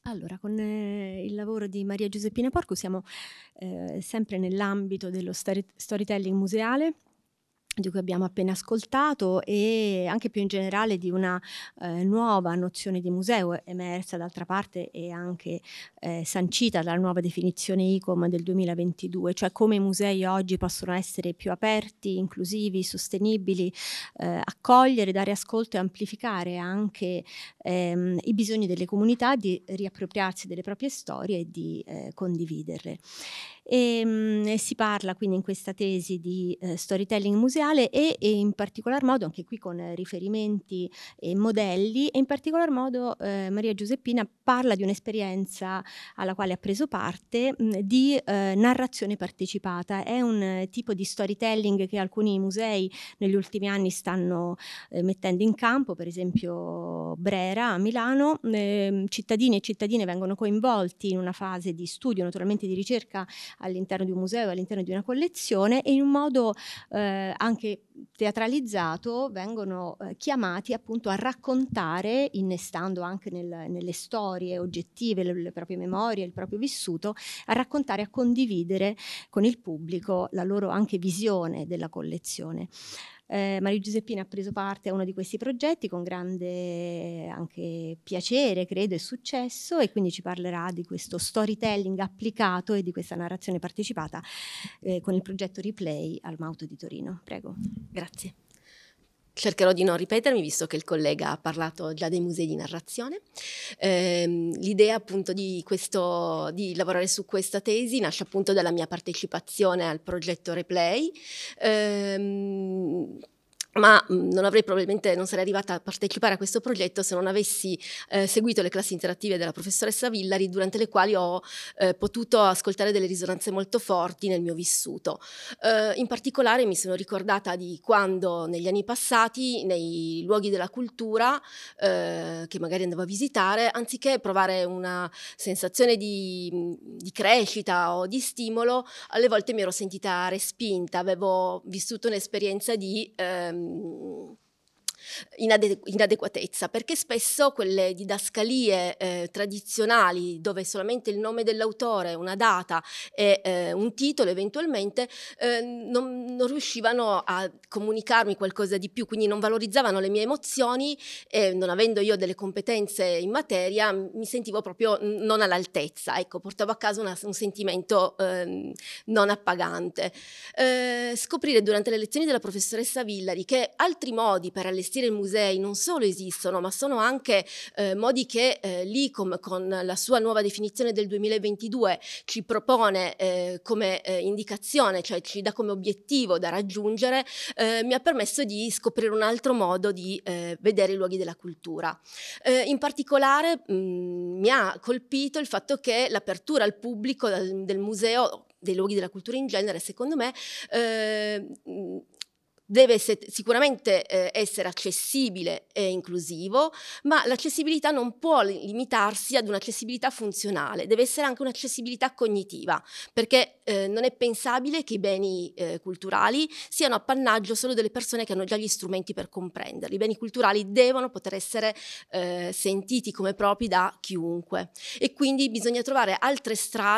Allora, con il lavoro di Maria Giuseppina Porcu siamo sempre nell'ambito dello storytelling museale, di cui abbiamo appena ascoltato, e anche più in generale di una nuova nozione di museo emersa d'altra parte e anche sancita dalla nuova definizione ICOM del 2022, cioè come i musei oggi possono essere più aperti, inclusivi, sostenibili, accogliere, dare ascolto e amplificare anche i bisogni delle comunità di riappropriarsi delle proprie storie e di condividerle. E si parla quindi in questa tesi di storytelling museale e in particolar modo, anche qui con riferimenti e modelli, e in particolar modo Maria Giuseppina parla di un'esperienza alla quale ha preso parte, di narrazione partecipata. È un tipo di storytelling che alcuni musei negli ultimi anni stanno mettendo in campo, per esempio Brera a Milano. Cittadini e cittadine vengono coinvolti in una fase di studio, naturalmente di ricerca, all'interno di un museo, all'interno di una collezione, e in un modo anche teatralizzato vengono chiamati appunto a raccontare, innestando anche nelle storie oggettive le proprie memorie, il proprio vissuto, a raccontare, a condividere con il pubblico la loro anche visione della collezione. Maria Giuseppina ha preso parte a uno di questi progetti con grande anche piacere, credo, e successo, e quindi ci parlerà di questo storytelling applicato e di questa narrazione partecipata con il progetto Replay al Mauto di Torino. Prego. Grazie. Cercherò di non ripetermi, visto che il collega ha parlato già dei musei di narrazione. L'idea appunto di lavorare su questa tesi nasce appunto dalla mia partecipazione al progetto Replay. Ma non sarei arrivata a partecipare a questo progetto se non avessi seguito le classi interattive della professoressa Villari, durante le quali ho potuto ascoltare delle risonanze molto forti nel mio vissuto. In particolare mi sono ricordata di quando negli anni passati, nei luoghi della cultura che magari andavo a visitare, anziché provare una sensazione di crescita o di stimolo, alle volte mi ero sentita respinta, avevo vissuto un'esperienza di inadeguatezza, perché spesso quelle didascalie tradizionali, dove solamente il nome dell'autore, una data e un titolo eventualmente non riuscivano a comunicarmi qualcosa di più, quindi non valorizzavano le mie emozioni, e non avendo io delle competenze in materia mi sentivo proprio non all'altezza. Ecco, portavo a casa un sentimento non appagante. Scoprire durante le lezioni della professoressa Villari che altri modi per allestire i musei non solo esistono, ma sono anche modi che l'ICOM, con la sua nuova definizione del 2022, ci propone come indicazione, cioè ci dà come obiettivo da raggiungere, mi ha permesso di scoprire un altro modo di vedere i luoghi della cultura. In particolare mi ha colpito il fatto che l'apertura al pubblico del museo, dei luoghi della cultura in genere, secondo me deve sicuramente essere accessibile e inclusivo, ma l'accessibilità non può limitarsi ad un'accessibilità funzionale, deve essere anche un'accessibilità cognitiva, perché non è pensabile che i beni culturali siano appannaggio solo delle persone che hanno già gli strumenti per comprenderli. I beni culturali devono poter essere sentiti come propri da chiunque, e quindi bisogna trovare altre strade